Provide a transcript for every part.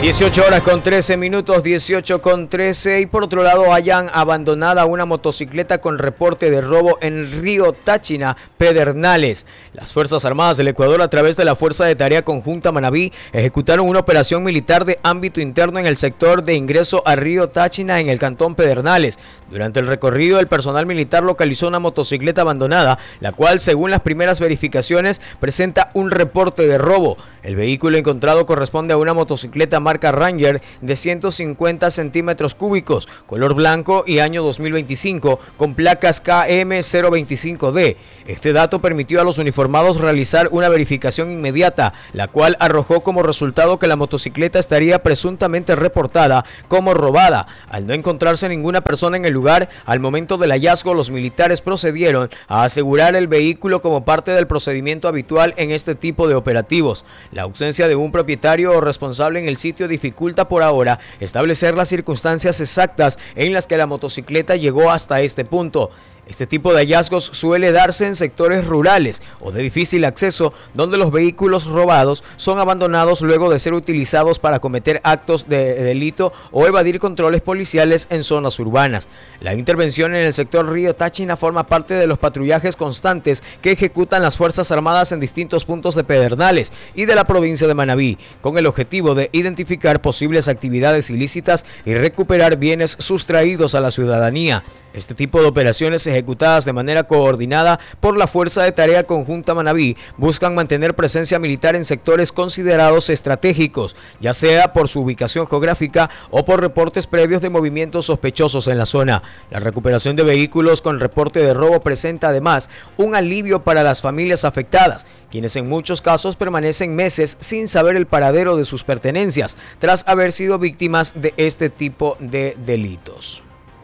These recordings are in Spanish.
18 horas con 13 minutos, 18 con 13, y por otro lado hayan abandonada una motocicleta con reporte de robo en Río Táchina, Pedernales. Las Fuerzas Armadas del Ecuador, a través de la Fuerza de Tarea Conjunta Manabí, ejecutaron una operación militar de ámbito interno en el sector de ingreso a Río Táchina en el cantón Pedernales. Durante el recorrido, el personal militar localizó una motocicleta abandonada, la cual, según las primeras verificaciones, presenta un reporte de robo. El vehículo encontrado corresponde a una motocicleta marca Ranger de 150 centímetros cúbicos, color blanco y año 2025, con placas KM025D. Este dato permitió a los uniformados realizar una verificación inmediata, la cual arrojó como resultado que la motocicleta estaría presuntamente reportada como robada. Al no encontrarse ninguna persona en el lugar, al momento del hallazgo, los militares procedieron a asegurar el vehículo como parte del procedimiento habitual en este tipo de operativos. La ausencia de un propietario o responsable en el sitio dificulta por ahora establecer las circunstancias exactas en las que la motocicleta llegó hasta este punto. Este tipo de hallazgos suele darse en sectores rurales o de difícil acceso, donde los vehículos robados son abandonados luego de ser utilizados para cometer actos de delito o evadir controles policiales en zonas urbanas. La intervención en el sector Río Táchina forma parte de los patrullajes constantes que ejecutan las Fuerzas Armadas en distintos puntos de Pedernales y de la provincia de Manabí, con el objetivo de identificar posibles actividades ilícitas y recuperar bienes sustraídos a la ciudadanía. Este tipo de operaciones ejecutadas de manera coordinada por la Fuerza de Tarea Conjunta Manabí buscan mantener presencia militar en sectores considerados estratégicos, ya sea por su ubicación geográfica o por reportes previos de movimientos sospechosos en la zona. La recuperación de vehículos con reporte de robo presenta además un alivio para las familias afectadas, quienes en muchos casos permanecen meses sin saber el paradero de sus pertenencias tras haber sido víctimas de este tipo de delitos.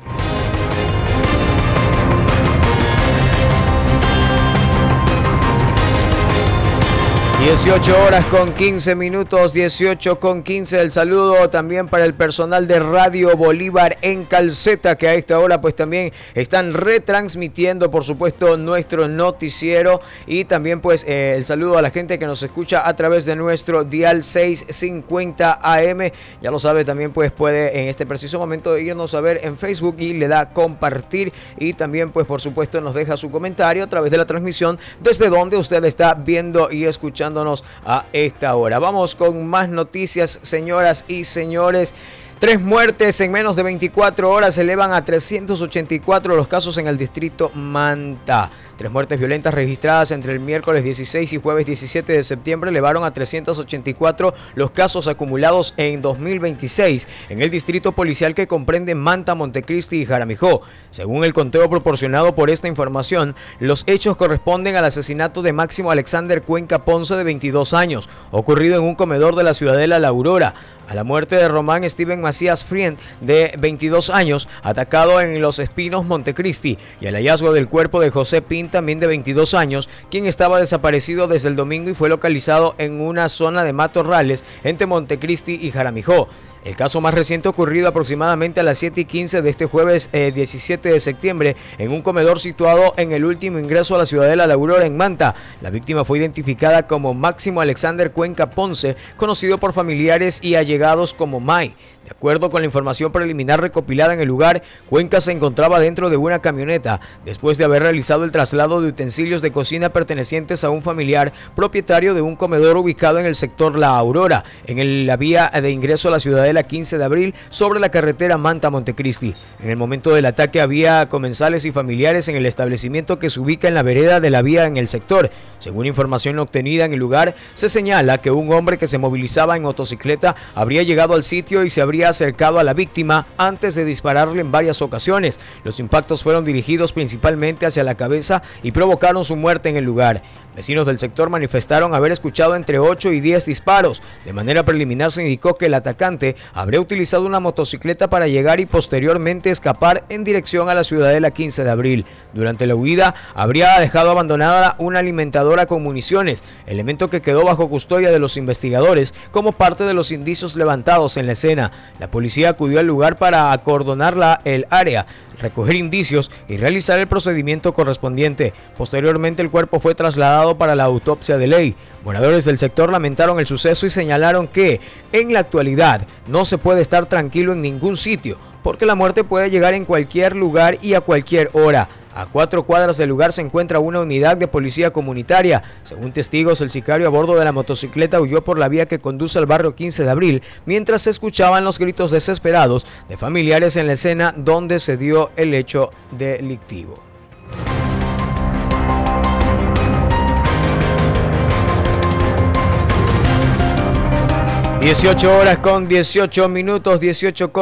18 horas con 15 minutos, 18 con 15. El saludo también para el personal de Radio Bolívar en Calceta, que a esta hora pues también están retransmitiendo, por supuesto, nuestro noticiero. Y también pues el saludo a la gente que nos escucha a través de nuestro dial 650 AM. Ya lo sabe, también pues puede en este preciso momento irnos a ver en Facebook y le da compartir. Y también pues por supuesto nos deja su comentario a través de la transmisión desde donde usted está viendo y escuchando a esta hora. Vamos con más noticias, señoras y señores. 3 muertes en menos de 24 horas, se elevan a 384 los casos en el distrito Manta. 3 muertes violentas registradas entre el miércoles 16 y jueves 17 de septiembre elevaron a 384 los casos acumulados en 2026 en el distrito policial que comprende Manta, Montecristi y Jaramijó. Según el conteo proporcionado por esta información, los hechos corresponden al asesinato de Máximo Alexander Cuenca Ponce, de 22 años, ocurrido en un comedor de la ciudadela La Aurora; a la muerte de Román Steven Macías Friend, de 22 años, atacado en Los Espinos, Montecristi; y al hallazgo del cuerpo de José Pin, también de 22 años, quien estaba desaparecido desde el domingo y fue localizado en una zona de matorrales entre Montecristi y Jaramijó. El caso más reciente, ocurrido aproximadamente a las 7:15 de este jueves 17 de septiembre en un comedor situado en el último ingreso a la ciudadela La Aurora en Manta. La víctima fue identificada como Máximo Alexander Cuenca Ponce, conocido por familiares y allegados como May. De acuerdo con la información preliminar recopilada en el lugar, Cuenca se encontraba dentro de una camioneta después de haber realizado el traslado de utensilios de cocina pertenecientes a un familiar propietario de un comedor ubicado en el sector La Aurora, en la vía de ingreso a la ciudadela 15 de abril sobre la carretera Manta-Montecristi. En el momento del ataque había comensales y familiares en el establecimiento, que se ubica en la vereda de la vía en el sector. Según información obtenida en el lugar, se señala que un hombre que se movilizaba en motocicleta habría llegado al sitio y se habría acercado a la víctima antes de dispararle en varias ocasiones. Los impactos fueron dirigidos principalmente hacia la cabeza y provocaron su muerte en el lugar. Vecinos del sector manifestaron haber escuchado entre 8 y 10 disparos. De manera preliminar se indicó que el atacante habría utilizado una motocicleta para llegar y posteriormente escapar en dirección a la ciudadela 15 de abril. Durante la huida habría dejado abandonada una alimentadora con municiones, elemento que quedó bajo custodia de los investigadores como parte de los indicios levantados en la escena. La policía acudió al lugar para acordonar el área, recoger indicios y realizar el procedimiento correspondiente. Posteriormente, el cuerpo fue trasladado para la autopsia de ley. Moradores del sector lamentaron el suceso y señalaron que, en la actualidad, no se puede estar tranquilo en ningún sitio, porque la muerte puede llegar en cualquier lugar y a cualquier hora. A 4 cuadras del lugar se encuentra una unidad de policía comunitaria. Según testigos, el sicario a bordo de la motocicleta huyó por la vía que conduce al barrio 15 de abril, mientras se escuchaban los gritos desesperados de familiares en la escena donde se dio el hecho delictivo. 18:18,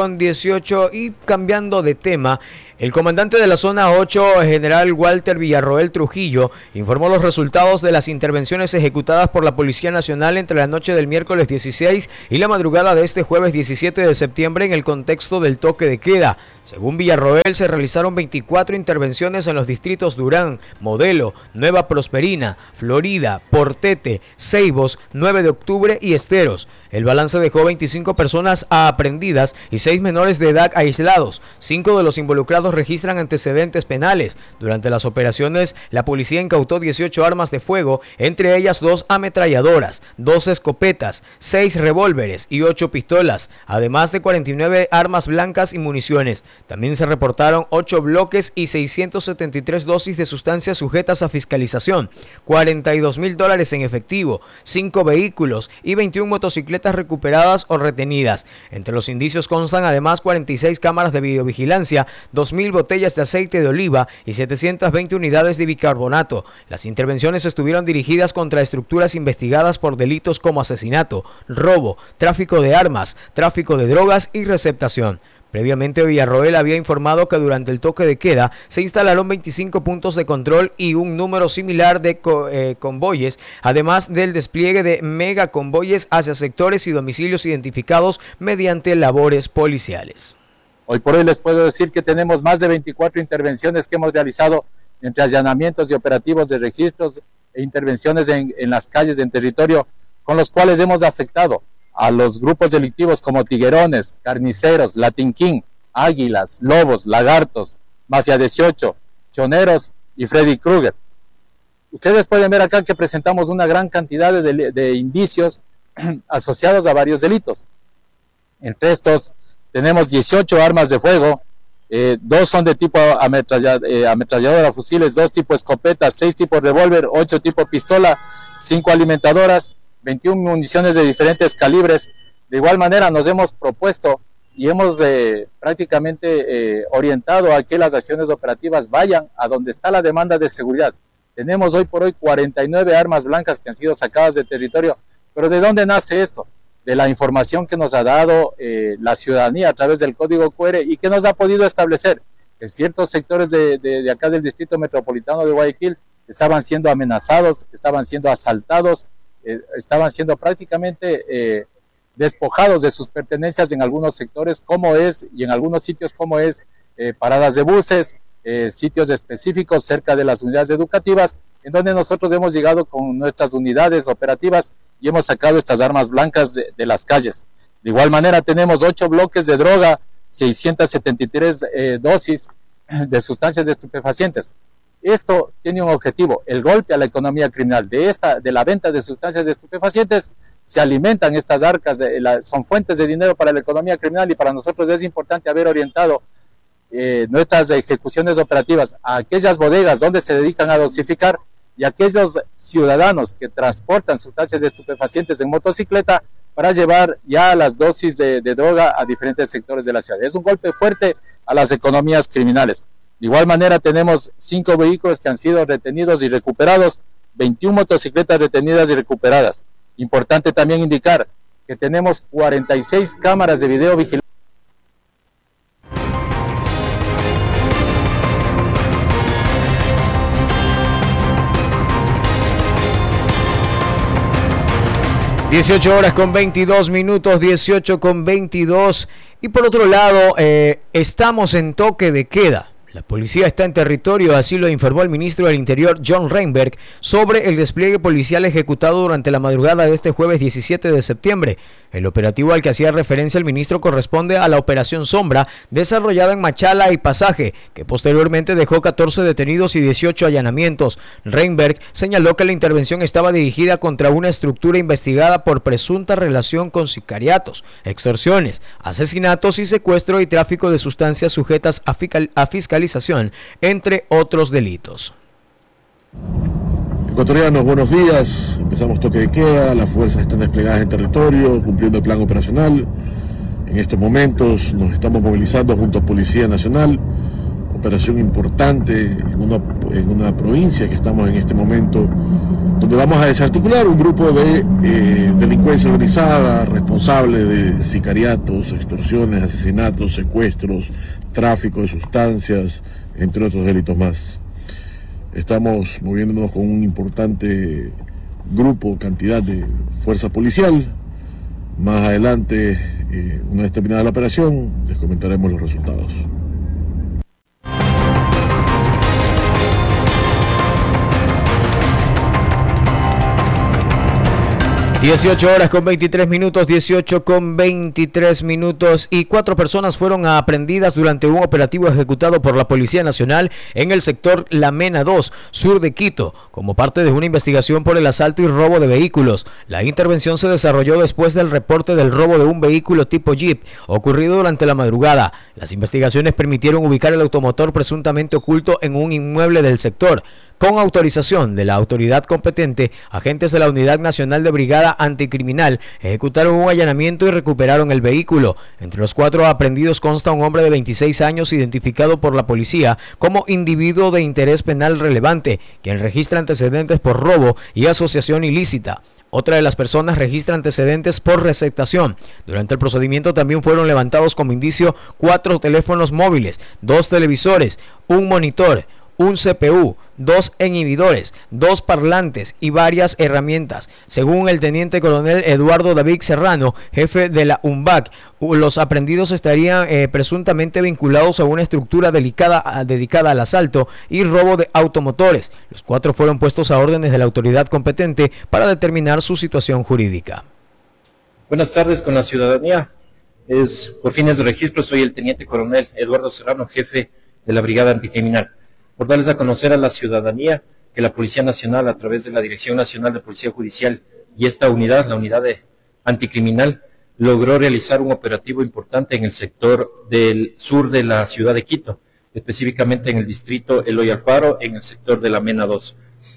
18:18 y cambiando de tema, el comandante de la zona 8, general Walter Villarroel Trujillo, informó los resultados de las intervenciones ejecutadas por la Policía Nacional entre la noche del miércoles 16 y la madrugada de este jueves 17 de septiembre en el contexto del toque de queda. Según Villarroel, se realizaron 24 intervenciones en los distritos Durán, Modelo, Nueva Prosperina, Florida, Portete, Ceibos, 9 de octubre y Esteros. El balance dejó 25 personas aprehendidas y 6 menores de edad aislados. 5 de los involucrados registran antecedentes penales. Durante las operaciones, la policía incautó 18 armas de fuego, entre ellas 2 ametralladoras, 2 escopetas, 6 revólveres y 8 pistolas, además de 49 armas blancas y municiones. También se reportaron 8 bloques y 673 dosis de sustancias sujetas a fiscalización, $42,000 en efectivo, 5 vehículos y 21 motocicletas recuperadas o retenidas. Entre los indicios constan además 46 cámaras de videovigilancia, 2,000 botellas de aceite de oliva y 720 unidades de bicarbonato. Las intervenciones estuvieron dirigidas contra estructuras investigadas por delitos como asesinato, robo, tráfico de armas, tráfico de drogas y receptación. Previamente, Villarroel había informado que durante el toque de queda se instalaron 25 puntos de control y un número similar de convoyes, además del despliegue de megaconvoyes hacia sectores y domicilios identificados mediante labores policiales. Hoy por hoy les puedo decir que tenemos más de 24 intervenciones que hemos realizado entre allanamientos y operativos de registros e intervenciones en las calles en territorio, con los cuales hemos afectado a los grupos delictivos como Tiguerones, Carniceros, Latin King, Águilas, Lobos, Lagartos, Mafia 18, Choneros y Freddy Krueger. Ustedes pueden ver acá que presentamos una gran cantidad de indicios asociados a varios delitos. Entre estos tenemos 18 armas de fuego, 2 son de tipo ametralladora, fusiles, 2 tipo escopetas, 6 tipo revólver, 8 tipo pistola, 5 alimentadoras, 21 municiones de diferentes calibres. De igual manera nos hemos propuesto y hemos prácticamente orientado a que las acciones operativas vayan a donde está la demanda de seguridad. Tenemos hoy por hoy 49 armas blancas que han sido sacadas de territorio, pero ¿de dónde nace esto? De la información que nos ha dado la ciudadanía a través del código QR y que nos ha podido establecer que ciertos sectores de acá del distrito metropolitano de Guayaquil estaban siendo amenazados, estaban siendo asaltados, estaban siendo prácticamente despojados de sus pertenencias en algunos sectores como es, y en algunos sitios como es, paradas de buses, sitios específicos cerca de las unidades educativas, en donde nosotros hemos llegado con nuestras unidades operativas y hemos sacado estas armas blancas de las calles. De igual manera tenemos 8 bloques de droga, 673 dosis de sustancias estupefacientes. Esto tiene un objetivo, el golpe a la economía criminal. De la venta de sustancias estupefacientes se alimentan estas arcas, son fuentes de dinero para la economía criminal, y para nosotros es importante haber orientado nuestras ejecuciones operativas a aquellas bodegas donde se dedican a dosificar y a aquellos ciudadanos que transportan sustancias estupefacientes en motocicleta para llevar ya las dosis de droga a diferentes sectores de la ciudad. Es un golpe fuerte a las economías criminales. De igual manera tenemos 5 vehículos que han sido retenidos y recuperados, 21 motocicletas retenidas y recuperadas. Importante también indicar que tenemos 46 cámaras de videovigilancia. (18:22), 18:22. Y por otro lado, estamos en toque de queda. La policía está en territorio, así lo informó el ministro del Interior, John Reinberg, sobre el despliegue policial ejecutado durante la madrugada de este jueves 17 de septiembre. El operativo al que hacía referencia el ministro corresponde a la Operación Sombra, desarrollada en Machala y Pasaje, que posteriormente dejó 14 detenidos y 18 allanamientos. Reinberg señaló que la intervención estaba dirigida contra una estructura investigada por presunta relación con sicariatos, extorsiones, asesinatos y secuestro y tráfico de sustancias sujetas a fiscalización, entre otros delitos. Ecuatorianos, buenos días. Empezamos toque de queda, las fuerzas están desplegadas en territorio, cumpliendo el plan operacional. En estos momentos nos estamos movilizando junto a Policía Nacional, operación importante en una provincia que estamos en este momento, donde vamos a desarticular un grupo de delincuencia organizada, responsable de sicariatos, extorsiones, asesinatos, secuestros, tráfico de sustancias, entre otros delitos más. Estamos moviéndonos con un importante cantidad de fuerza policial. Más adelante, una vez terminada la operación, les comentaremos los resultados. 18 horas con 23 minutos, 18 con 23 minutos y 4 personas fueron aprehendidas durante un operativo ejecutado por la Policía Nacional en el sector La Mena 2, sur de Quito, como parte de una investigación por el asalto y robo de vehículos. La intervención se desarrolló después del reporte del robo de un vehículo tipo Jeep ocurrido durante la madrugada. Las investigaciones permitieron ubicar el automotor presuntamente oculto en un inmueble del sector. Con autorización de la autoridad competente, agentes de la Unidad Nacional de Brigada Anticriminal ejecutaron un allanamiento y recuperaron el vehículo. Entre los 4 aprehendidos consta un hombre de 26 años identificado por la policía como individuo de interés penal relevante, quien registra antecedentes por robo y asociación ilícita. Otra de las personas registra antecedentes por receptación. Durante el procedimiento también fueron levantados como indicio 4 teléfonos móviles, 2 televisores, un monitor, un CPU, 2 inhibidores, 2 parlantes y varias herramientas. Según el teniente coronel Eduardo David Serrano, jefe de la UNBAC, los aprehendidos estarían presuntamente vinculados a una estructura dedicada al asalto y robo de automotores. Los 4 fueron puestos a órdenes de la autoridad competente para determinar su situación jurídica. Buenas tardes con la ciudadanía. Por fines de registro, soy el teniente coronel Eduardo Serrano, jefe de la Brigada Anticriminal. Por darles a conocer a la ciudadanía que la Policía Nacional, a través de la Dirección Nacional de Policía Judicial y esta unidad, la unidad de anticriminal, logró realizar un operativo importante en el sector del sur de la ciudad de Quito, específicamente en el distrito Eloy Alfaro, en el sector de la Mena 2.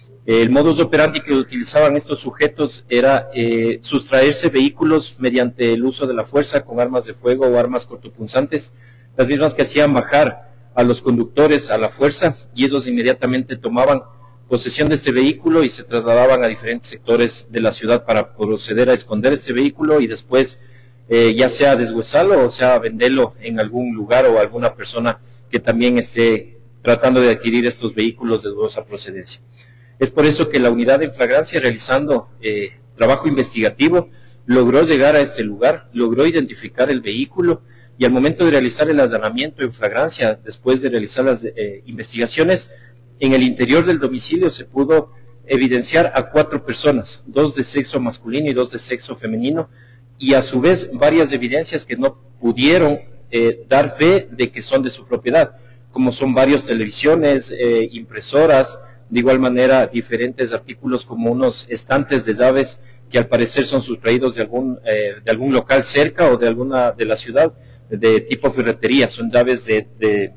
El modus operandi que utilizaban estos sujetos era sustraerse vehículos mediante el uso de la fuerza con armas de fuego o armas cortopunzantes, las mismas que hacían bajar a los conductores a la fuerza, y ellos inmediatamente tomaban posesión de este vehículo y se trasladaban a diferentes sectores de la ciudad para proceder a esconder este vehículo y después ya sea deshuesarlo o sea venderlo en algún lugar o alguna persona que también esté tratando de adquirir estos vehículos de dudosa procedencia. Es por eso que la unidad en flagrancia, realizando trabajo investigativo, logró llegar a este lugar, logró identificar el vehículo, y al momento de realizar el allanamiento en flagrancia, después de realizar las investigaciones, en el interior del domicilio se pudo evidenciar a 4 personas, 2 de sexo masculino y 2 de sexo femenino, y a su vez varias evidencias que no pudieron dar fe de que son de su propiedad, como son varias televisiones, impresoras, de igual manera diferentes artículos como unos estantes de llaves que al parecer son sustraídos de algún local cerca o de alguna de la ciudad, de tipo ferretería, son llaves de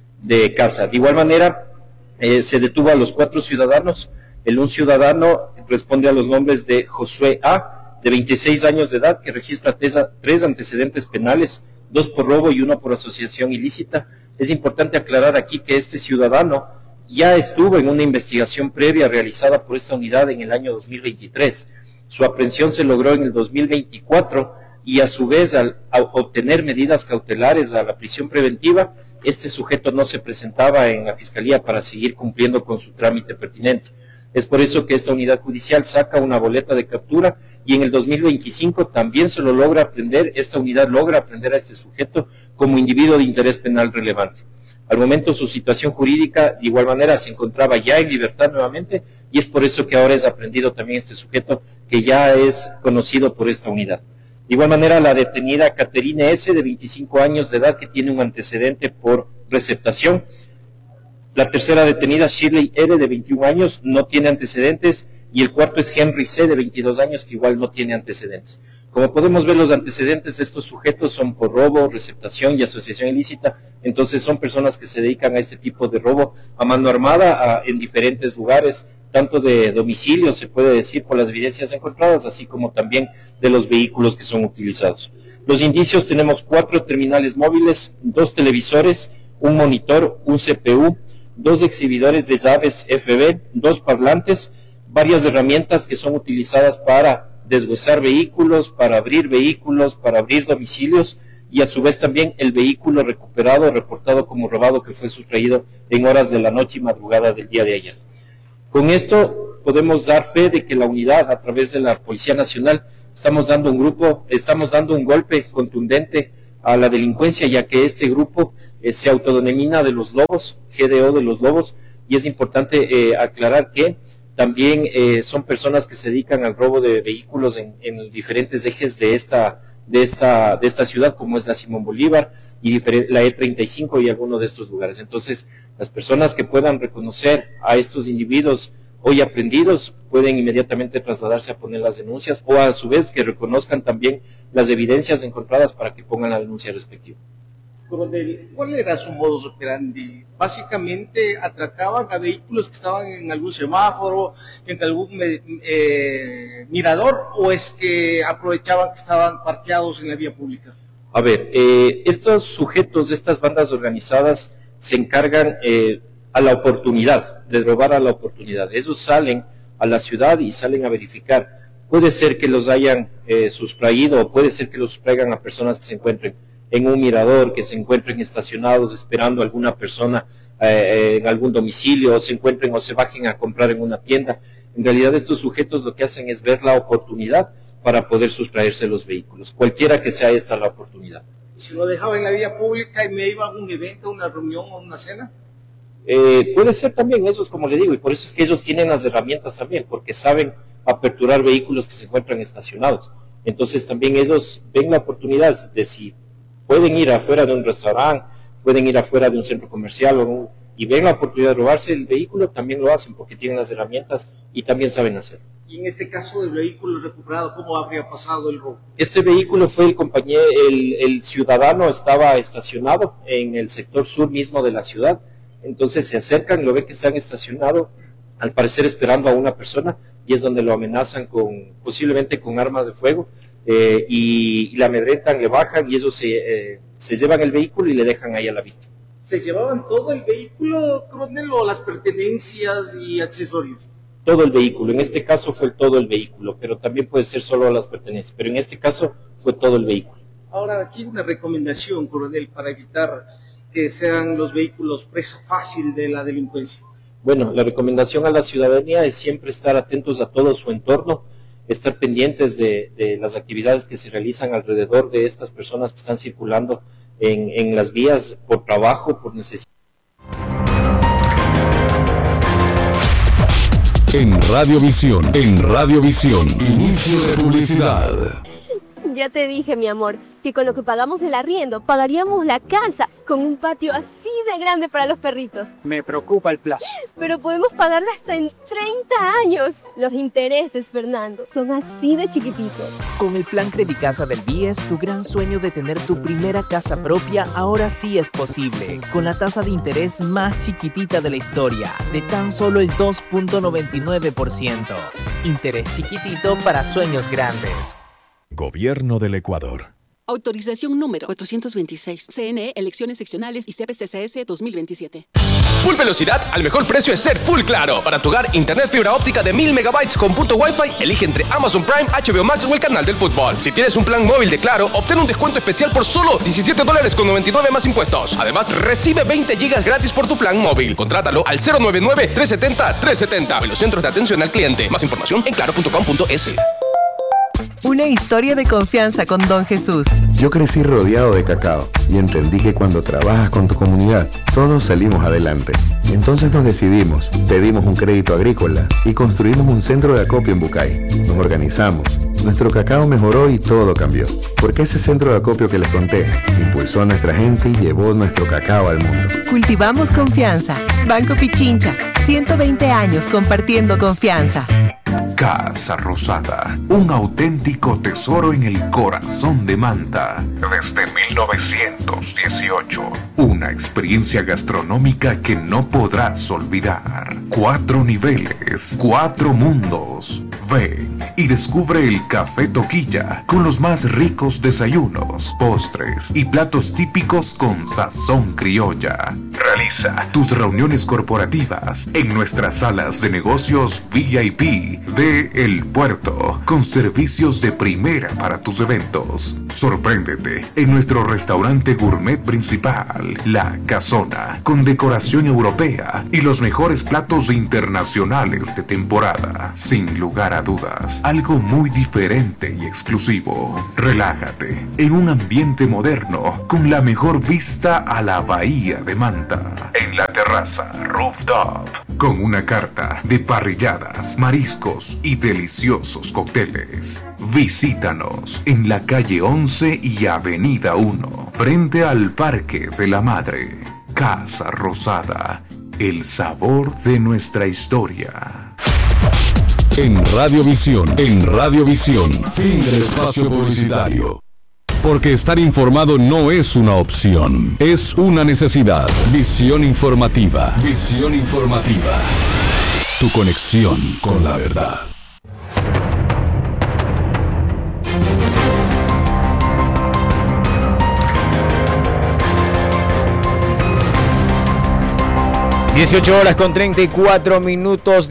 casa. De igual manera, se detuvo a los 4 ciudadanos. Un ciudadano responde a los nombres de Josué A., de 26 años de edad, que registra 3 antecedentes penales, 2 por robo y 1 por asociación ilícita. Es importante aclarar aquí que este ciudadano ya estuvo en una investigación previa realizada por esta unidad en el año 2023. Su aprehensión se logró en el 2024 y a su vez al obtener medidas cautelares a la prisión preventiva, este sujeto no se presentaba en la Fiscalía para seguir cumpliendo con su trámite pertinente. Es por eso que esta unidad judicial saca una boleta de captura y en el 2025 también se lo logra aprender, esta unidad logra aprender a este sujeto como individuo de interés penal relevante. Al momento su situación jurídica de igual manera se encontraba ya en libertad nuevamente y es por eso que ahora es aprehendido también este sujeto que ya es conocido por esta unidad. De igual manera la detenida Caterina S. de 25 años de edad que tiene un antecedente por receptación. La tercera detenida Shirley R. de 21 años no tiene antecedentes y el cuarto es Henry C. de 22 años que igual no tiene antecedentes. Como podemos ver, los antecedentes de estos sujetos son por robo, receptación y asociación ilícita, entonces son personas que se dedican a este tipo de robo a mano armada en diferentes lugares, tanto de domicilio, se puede decir, por las evidencias encontradas, así como también de los vehículos que son utilizados. Los indicios: tenemos 4 terminales móviles, 2 televisores, un monitor, un CPU, 2 exhibidores de llaves FB, 2 parlantes, varias herramientas que son utilizadas para deshuesar vehículos, para abrir domicilios y a su vez también el vehículo recuperado, reportado como robado, que fue sustraído en horas de la noche y madrugada del día de ayer. Con esto podemos dar fe de que la unidad, a través de la Policía Nacional, estamos dando un golpe contundente a la delincuencia, ya que este grupo se autodenomina de los Lobos, GDO de los Lobos, y es importante aclarar que también son personas que se dedican al robo de vehículos en diferentes ejes de esta ciudad, como es la Simón Bolívar y la E35 y algunos de estos lugares. Entonces, las personas que puedan reconocer a estos individuos hoy aprendidos pueden inmediatamente trasladarse a poner las denuncias o a su vez que reconozcan también las evidencias encontradas para que pongan la denuncia respectiva. Coronel, ¿cuál era su modus operandi? Básicamente atracaban a vehículos que estaban en algún semáforo, en algún mirador, o es que aprovechaban que estaban parqueados en la vía pública. A ver, estos sujetos, estas bandas organizadas se encargan a la oportunidad, de robar a la oportunidad. Ellos salen a la ciudad y salen a verificar. Puede ser que los hayan sustraído o puede ser que los sustraigan a personas que se encuentren en un mirador, que se encuentren estacionados esperando a alguna persona en algún domicilio, o se encuentren o se bajen a comprar en una tienda. En realidad estos sujetos lo que hacen es ver la oportunidad para poder sustraerse los vehículos, cualquiera que sea esta la oportunidad. Si lo dejaba en la vía pública y me iba a algún evento, una reunión o una cena. Puede ser también esos, como le digo, y por eso es que ellos tienen las herramientas también, porque saben aperturar vehículos que se encuentran estacionados. Entonces también ellos ven la oportunidad de si pueden ir afuera de un restaurante, pueden ir afuera de un centro comercial y ven la oportunidad de robarse el vehículo, también lo hacen porque tienen las herramientas y también saben hacerlo. Y en este caso del vehículo recuperado, ¿cómo habría pasado el robo? Este vehículo fue el ciudadano estaba estacionado en el sector sur mismo de la ciudad, entonces se acercan, lo ven que están estacionados, al parecer esperando a una persona, y es donde lo amenazan posiblemente con armas de fuego, y la amedrentan, le bajan y ellos se llevan el vehículo y le dejan ahí a la víctima. ¿Se llevaban todo el vehículo, coronel, o las pertenencias y accesorios? Todo el vehículo, en este caso fue todo el vehículo, pero también puede ser solo las pertenencias, pero en este caso fue todo el vehículo. Ahora, aquí una recomendación, coronel, para evitar que sean los vehículos presa fácil de la delincuencia. Bueno, la recomendación a la ciudadanía es siempre estar atentos a todo su entorno, estar pendientes de las actividades que se realizan alrededor de estas personas que están circulando en las vías por trabajo, por necesidad. En Radiovisión, inicio de publicidad. Ya te dije, mi amor, que con lo que pagamos del arriendo, pagaríamos la casa con un patio así de grande para los perritos. Me preocupa el plazo. Pero podemos pagarla hasta en 30 años. Los intereses, Fernando, son así de chiquititos. Con el plan Credicasa del BIES, tu gran sueño de tener tu primera casa propia ahora sí es posible. Con la tasa de interés más chiquitita de la historia, de tan solo el 2.99%. Interés chiquitito para sueños grandes. Gobierno del Ecuador. Autorización número 426. CNE, elecciones seccionales y CPCCS 2027. Full velocidad al mejor precio es ser Full Claro. Para tu hogar, internet fibra óptica de 1000 megabytes con punto Wi-Fi, elige entre Amazon Prime, HBO Max o el canal del fútbol. Si tienes un plan móvil de Claro, obtén un descuento especial por solo $17.99 más impuestos. Además, recibe 20 gigas gratis por tu plan móvil. Contrátalo al 099-370-370. En los centros de atención al cliente. Más información en claro.com.es. Una historia de confianza con Don Jesús. Yo crecí rodeado de cacao y entendí que cuando trabajas con tu comunidad, todos salimos adelante. Entonces nos decidimos, pedimos un crédito agrícola y construimos un centro de acopio en Bucay. Nos organizamos, nuestro cacao mejoró y todo cambió. Porque ese centro de acopio que les conté impulsó a nuestra gente y llevó nuestro cacao al mundo. Cultivamos confianza. Banco Pichincha, 120 años compartiendo confianza. Casa Rosada, un auténtico tesoro en el corazón de Manta. Desde 1918. Una experiencia gastronómica que no podrás olvidar. 4 niveles, 4 mundos. Ven y descubre el Café Toquilla con los más ricos desayunos, postres y platos típicos con sazón criolla. Realiza tus reuniones corporativas en nuestras salas de negocios VIP de El Puerto, con servicios de primera para tus eventos. Sorpréndete en nuestro restaurante gourmet principal, La Casona, con decoración europea y los mejores platos internacionales de temporada. Sin lugar a dudas, algo muy diferente y exclusivo. Relájate en un ambiente moderno con la mejor vista a la bahía de Manta. En la terraza Rooftop, con una carta de parrilladas, mariscos y deliciosos cócteles. Visítanos en la calle 11 y avenida 1, frente al Parque de la Madre. Casa Rosada, el sabor de nuestra historia. En Radiovisión, fin del espacio publicitario. Porque estar informado no es una opción, es una necesidad. Visión informativa. Tu conexión con la verdad. (18:34),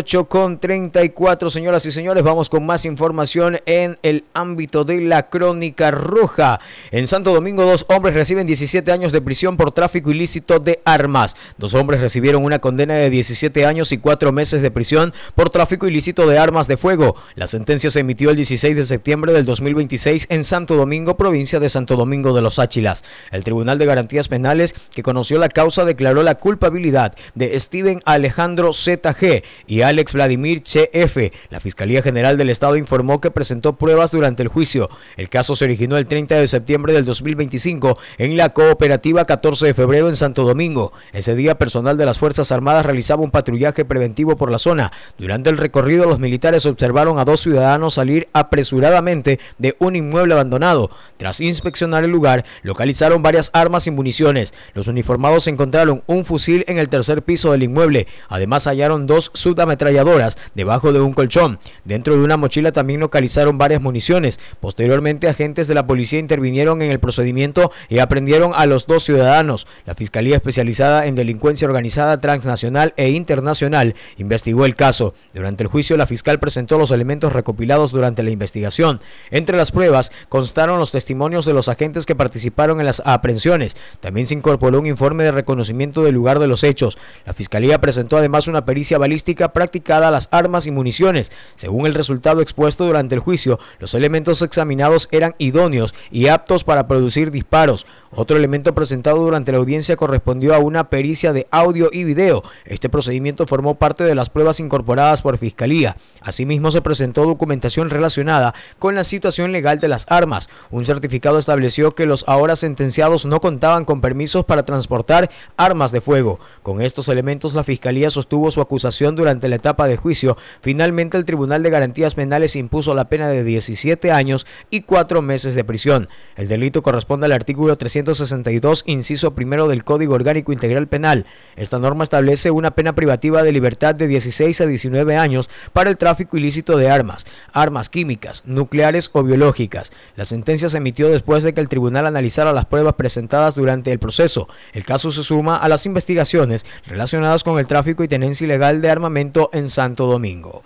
18:34, señoras y señores. Vamos con más información en el ámbito de la crónica roja. En Santo Domingo, 2 hombres reciben 17 años de prisión por tráfico ilícito de armas. 2 hombres recibieron una condena de 17 años y 4 meses de prisión por tráfico ilícito de armas de fuego. La sentencia se emitió el 16 de septiembre del 2026 en Santo Domingo, provincia de Santo Domingo de los Áchilas. El Tribunal de Garantías Penales, que conoció la causa, declaró la culpabilidad de Steven Alejandro ZG y Alex Vladimir CF. La Fiscalía General del Estado informó que presentó pruebas durante el juicio. El caso se originó el 30 de septiembre del 2025 en la cooperativa 14 de febrero en Santo Domingo. Ese día, personal de las Fuerzas Armadas realizaba un patrullaje preventivo por la zona. Durante el recorrido, los militares observaron a 2 ciudadanos salir apresuradamente de un inmueble abandonado. Tras inspeccionar el lugar, localizaron varias armas y municiones. Los uniformados encontraron un fusil en el tercer piso del inmueble. Además, hallaron 2 subametralladoras debajo de un colchón. Dentro de una mochila también localizaron varias municiones. Posteriormente, agentes de la policía intervinieron en el procedimiento y aprendieron a los 2 ciudadanos. La Fiscalía Especializada en Delincuencia Organizada Transnacional e Internacional investigó el caso. Durante el juicio, la fiscal presentó los elementos recopilados durante la investigación. Entre las pruebas constaron los testimonios de los agentes que participaron en las aprehensiones. También se incorporó un informe de reconocimiento del lugar de los hechos. La Fiscalía presentó además una pericia balística practicada a las armas y municiones. Según el resultado expuesto durante el juicio, los elementos examinados eran idóneos y aptos para producir disparos. Otro elemento presentado durante la audiencia correspondió a una pericia de audio y video. Este procedimiento formó parte de las pruebas incorporadas por Fiscalía. Asimismo, se presentó documentación relacionada con la situación legal de las armas. Un certificado estableció que los ahora sentenciados no contaban con permisos para transportar armas de fuego. Con estos elementos, la Fiscalía sostuvo su acusación durante la etapa de juicio. Finalmente, el Tribunal de Garantías Penales impuso la pena de 17 años y 4 meses de prisión. El delito corresponde al artículo 362, inciso primero del Código Orgánico Integral Penal. Esta norma establece una pena privativa de libertad de 16 a 19 años para el tráfico ilícito de armas, armas químicas, nucleares o biológicas. La sentencia se emitió después de que el tribunal analizara las pruebas presentadas durante el proceso. El caso se suma a las investigaciones relacionadas con el tráfico y tenencia ilegal de armamento en Santo Domingo.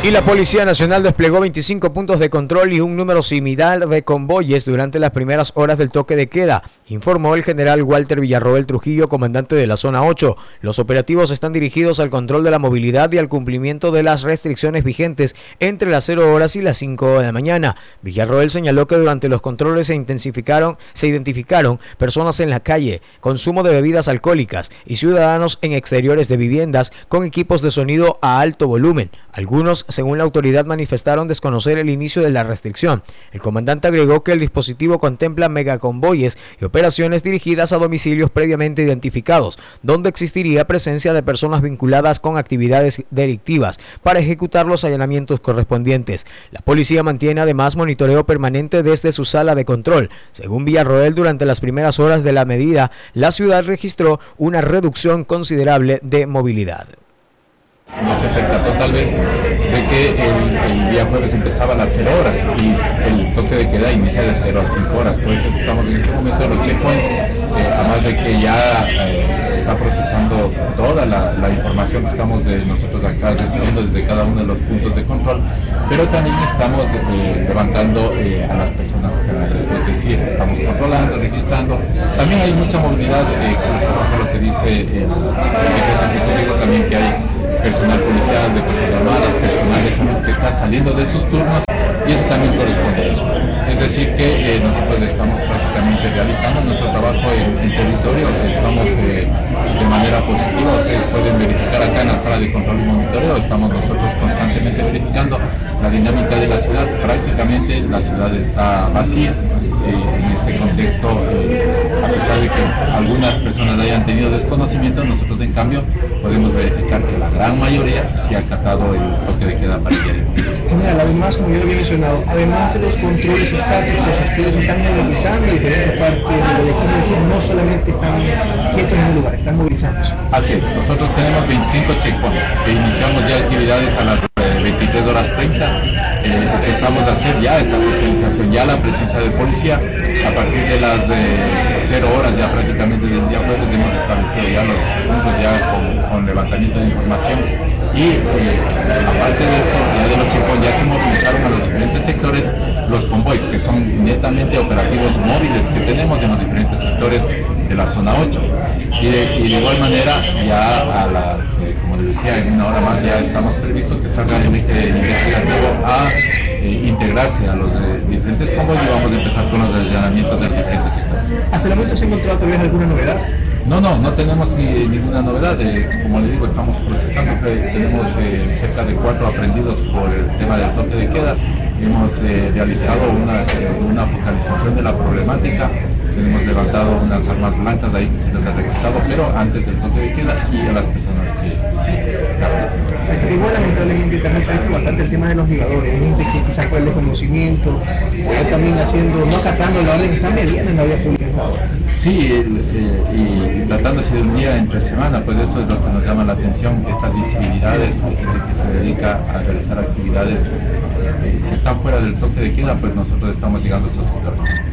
Y la Policía Nacional desplegó 25 puntos de control y un número similar de convoyes durante las primeras horas del toque de queda, informó el general Walter Villarroel Trujillo, comandante de la Zona 8. Los operativos están dirigidos al control de la movilidad y al cumplimiento de las restricciones vigentes entre las 0 horas y las 5 de la mañana. Villarroel señaló que durante los controles se identificaron personas en la calle, consumo de bebidas alcohólicas y ciudadanos en exteriores de viviendas con equipos de sonido a alto volumen. Algunos, según la autoridad, manifestaron desconocer el inicio de la restricción. El comandante agregó que el dispositivo contempla megaconvoyes y operaciones dirigidas a domicilios previamente identificados, donde existiría presencia de personas vinculadas con actividades delictivas para ejecutar los allanamientos correspondientes. La policía mantiene además monitoreo permanente desde su sala de control. Según Villarroel, durante las primeras horas de la medida, la ciudad registró una reducción considerable de movilidad. No se percató tal vez de que el día jueves empezaba a las 0 horas y el toque de queda inicia de 0 a 5 horas. Por eso estamos en este momento en los checkpoints, además de que ya se está procesando toda la información que estamos nosotros acá recibiendo desde cada uno de los puntos de control, pero también estamos levantando a las personas, es decir, estamos controlando, registrando. También hay mucha movilidad, por lo que dice el decreto, también que hay personal policial, de Fuerzas Armadas, personal que está saliendo de sus turnos, y eso también corresponde a ello. Es decir que nosotros estamos prácticamente realizando nuestro trabajo en territorio, estamos de manera positiva. Ustedes pueden verificar acá en la sala de control y monitoreo, estamos nosotros constantemente verificando la dinámica de la ciudad. Prácticamente la ciudad está vacía. En este contexto, a pesar de que algunas personas hayan tenido desconocimiento, nosotros en cambio podemos verificar que la gran mayoría sí ha acatado el toque de queda para el día de hoy. General, además, como yo había mencionado, además de los controles estáticos, ustedes están movilizando diferentes partes de Guayaquil, es decir, no solamente están quietos en un lugar, están movilizando. Así es, nosotros tenemos 25 checkpoints que iniciamos ya actividades a las 23:30. Empezamos a hacer ya esa socialización, ya la presencia de policía. A partir de las 0 horas ya prácticamente del día jueves hemos establecido ya los puntos ya con levantamiento de información, y aparte de esto, ya de los checkpoints ya se movilizaron a los diferentes sectores los convoys, que son netamente operativos móviles que tenemos en los diferentes sectores de la zona 8, y de igual manera ya a las, como les decía, en una hora más ya estamos previstos que salga el eje investigativo a integrarse a los diferentes convoys, y vamos a empezar con los allanamientos de los diferentes sectores. ¿Hasta el momento se ha encontrado tal vez alguna novedad? No tenemos ninguna novedad. Como les digo, estamos procesando, tenemos cerca de 4 aprendidos por el tema del toque de queda. Hemos realizado una focalización de la problemática, hemos levantado unas armas blancas de ahí que se les ha registrado, pero antes del toque de queda, y a las personas igual lamentablemente también se ha visto bastante el tema de los violadores, gente que quizás fue el desconocimiento, o también no acatando la orden, están mediando en la vía pública ahora. Sí, y tratándose de un día entre semana, pues eso es lo que nos llama la atención, estas visibilidades, hay gente que se dedica a realizar actividades que están fuera del toque de queda, pues nosotros estamos llegando a esos sectores.